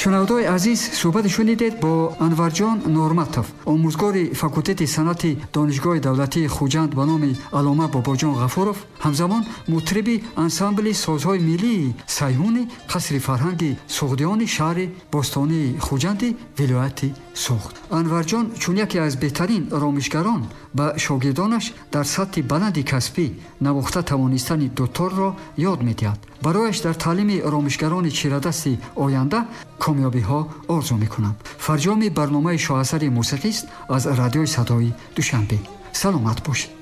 шунавандаои азиз, суҳбати шунидед бо Анварҷон Нурматов, омӯзгори факултети санъати донишгоҳи давлатии Хуҷанд ба номи Алома Бобоҷон Ғафуров, ҳамзамон мутриби ансамбли созҳои миллии Сайҳуни қасри фарҳанги суғдиёни шаҳри бостонии Хуҷанди вилояти Суғд. Анварҷон чун яке аз беҳтарин ромишгарон ба шогирдонаш дар сатҳи баланди касбӣ навохта тавонистани дуторро ёд медиҳад. барояш дар таълими ромишгарони чирадасти оянда комёбиҳо орзу мекунам. фарҷоми барномаи шоҳасари мусиқист аз радиои садои Душанбе. саломат бошед.